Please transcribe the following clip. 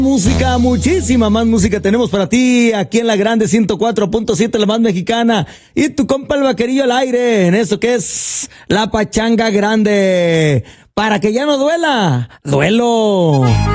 Música, muchísima más música tenemos para ti aquí en la Grande 104.7, la más mexicana. Y tu compa el Vaquerillo al aire en eso que es la Pachanga Grande. Para que ya no duela, duelo.